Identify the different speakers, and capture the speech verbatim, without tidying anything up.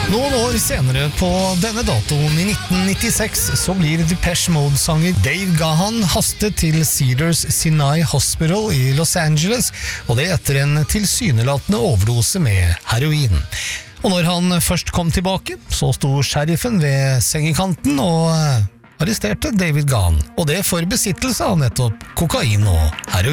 Speaker 1: Noen år senere, på denne datoen i nitten nittiseks, så blir Depeche Mode-sanger Dave Gahan hastet til Cedars-Sinai Hospital i Los Angeles, og det etter en tilsynelatende overdose med heroin. Og når han først kom tilbake, så sto sheriffen ved sengekanten og arresterte David Gahan, og det for besittelse av nettopp kokain og heroin.